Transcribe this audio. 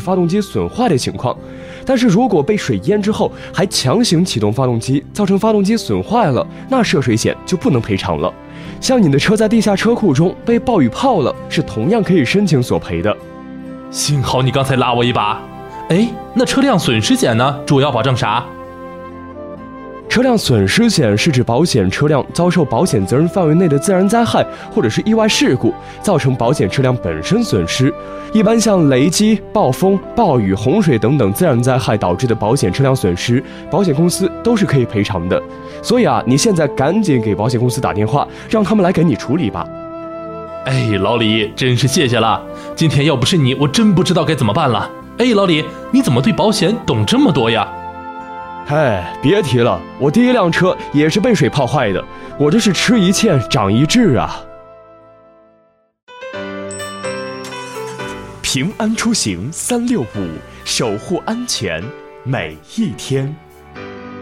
发动机损坏的情况。但是如果被水淹之后还强行启动发动机，造成发动机损坏了，那涉水险就不能赔偿了。像你的车在地下车库中被暴雨泡了，是同样可以申请索赔的。 幸好你刚才拉我一把。哎，那车辆损失险呢？主要保证啥？ 车辆损失险是指保险车辆遭受保险责任范围内的自然灾害或者是意外事故，造成保险车辆本身损失。一般像雷击、暴风、暴雨、洪水等等自然灾害导致的保险车辆损失，保险公司都是可以赔偿的。所以啊，你现在赶紧给保险公司打电话，让他们来给你处理吧。 哎，老李，真是谢谢了。今天要不是你，我真不知道该怎么办了。哎，老李，你怎么对保险懂这么多呀？ 哎，别提了，我第一辆车也是被水泡坏的，我这是吃一堑长一智啊。平安出行365，守护安全每一天。